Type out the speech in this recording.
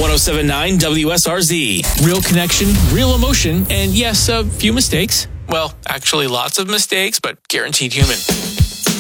1079 WSRZ. Real connection, real emotion, and yes, a few mistakes. Well, actually lots of mistakes, but guaranteed human.